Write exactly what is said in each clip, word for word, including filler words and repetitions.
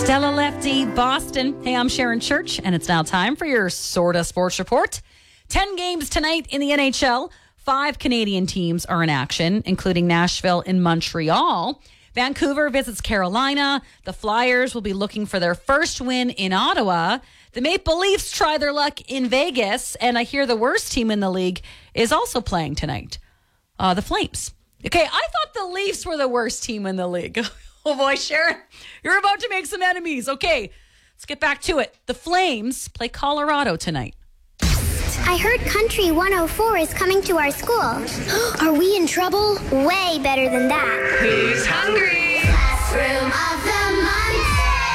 Stella Lefty, Boston. Hey, I'm Sharon Church, and it's now time for your Sorta Sports Report. Ten games tonight in the N H L. Five Canadian teams are in action, including Nashville and Montreal. Vancouver visits Carolina. The Flyers will be looking for their first win in Ottawa. The Maple Leafs try their luck in Vegas, and I hear the worst team in the league is also playing tonight. Uh, the Flames. Okay, I thought the Leafs were the worst team in the league. Oh boy, Sharon, you're about to make some enemies. Okay, let's get back to it. The Flames play Colorado tonight. I heard Country one oh four is coming to our school. Are we in trouble? Way better than that. Who's hungry? Classroom of the month.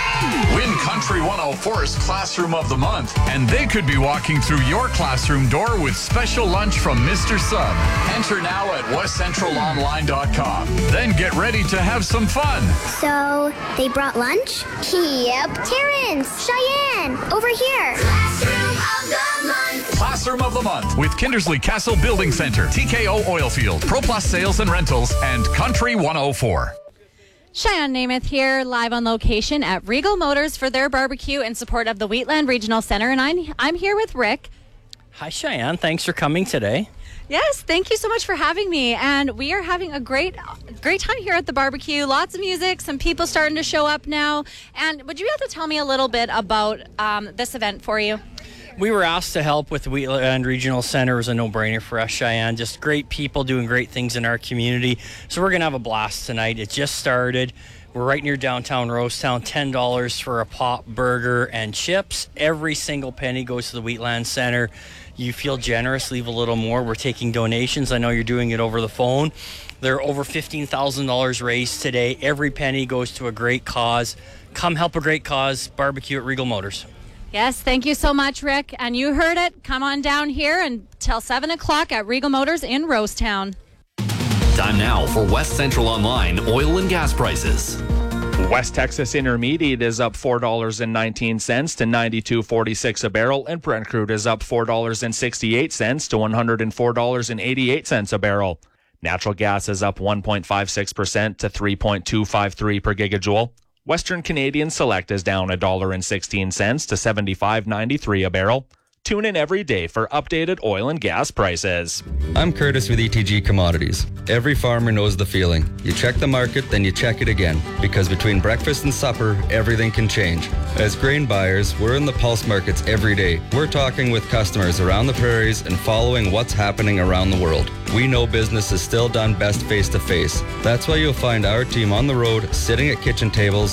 Win Country one oh four's Classroom of the Month, and they could be walking through your classroom door with special lunch from Mister Sub. Enter now at west central online dot com. Then get ready to have some fun. So, they brought lunch? Yep. Terrence, Cheyenne, over here. Classroom of the month. Classroom of the Month with Kindersley Castle Building Center, T K O Oilfield, ProPlus Sales and Rentals, and Country one oh four. Cheyenne Namath here, live on location at Regal Motors for their barbecue in support of the Wheatland Regional Center, and I'm, I'm here with Rick. Hi, Cheyenne. Thanks for coming today. Yes, thank you so much for having me, and we are having a great great time here at the barbecue. Lots of music, some people starting to show up now, and would you be able to tell me a little bit about um, this event for you? We were asked to help with the Wheatland Regional Center. It was a no-brainer for us, Cheyenne. Just great people doing great things in our community. So we're going to have a blast tonight. It just started. We're right near downtown Rosetown. ten dollars for a pop burger and chips. Every single penny goes to the Wheatland Center. You feel generous, leave a little more. We're taking donations. I know you're doing it over the phone. There are over fifteen thousand dollars raised today. Every penny goes to a great cause. Come help a great cause. Barbecue at Regal Motors. Yes, thank you so much, Rick. And you heard it. Come on down here until seven o'clock at Regal Motors in Rosetown. Time now for West Central Online oil and gas prices. West Texas Intermediate is up four dollars and nineteen cents to ninety-two forty-six a barrel, and Brent crude is up four dollars and sixty-eight cents to one hundred four dollars and eighty-eight cents a barrel. Natural gas is up one point five six percent to three point two five three per gigajoule. Western Canadian Select is down one dollar and sixteen cents to seventy-five ninety-three a barrel. Tune in every day for updated oil and gas prices. I'm Curtis with E T G Commodities. Every farmer knows the feeling. You check the market, then you check it again. Because between breakfast and supper, everything can change. As grain buyers, we're in the pulse markets every day. We're talking with customers around the prairies and following what's happening around the world. We know business is still done best face to face. That's why you'll find our team on the road, sitting at kitchen tables,